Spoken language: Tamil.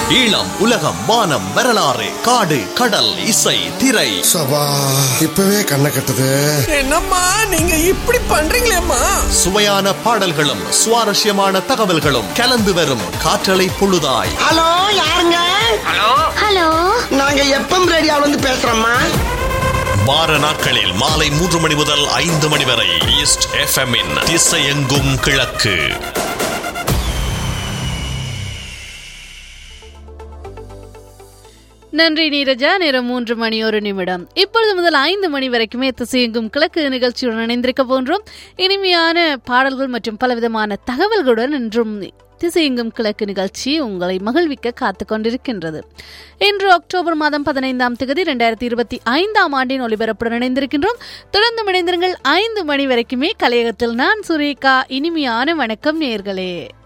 ஈழம், உலகம், வானம், வரலாறு, காடு, கடல், இசை, திரை. சபா இப்பவே கண்ணை கட்டுது. என்னம்மா நீங்க இப்படி பண்றீங்களேம்மா? சுவையான பாடல்களும் சுவாரஸ்யமான தகவல்களும் கலந்து வரும் காற்றலை பொழுதாய். ஹலோ, யாருங்க? ஹலோ ஹலோ, நாங்க எப்பம் ரேடியோல இருந்து பேசுறோம்மா. வார நாட்களில் மாலை 3 மணி முதல் 5 மணி வரை ஈஸ்ட் எஃப்எம்-இன் திசையெங்கும் கிழக்கு. நன்றி நீரஜா. நேரம் 3 மணி 1 நிமிடம். இப்பொழுது முதல் 5 மணி வரைக்குமே திசையெங்கும் கிழக்கு நிகழ்ச்சியுடன் இணைந்திருக்க போன்றோம். இனிமையான பாடல்கள் மற்றும் பலவிதமான தகவல்களுடன் இன்றும் திசையெங்கும் கிழக்கு நிகழ்ச்சி உங்களை மகிழ்விக்க காத்துக் கொண்டிருக்கின்றது. இன்று அக்டோபர் மாதம் 15ஆம் தேதி 2025ஆம் ஆண்டின் ஒலிபரப்புடன் இணைந்திருக்கின்றோம். தொடர்ந்து இணைந்திருங்கள். 5 மணி வரைக்குமே கலையகத்தில் நான் சுரேகா. இனிமையான வணக்கம் நேயர்களே.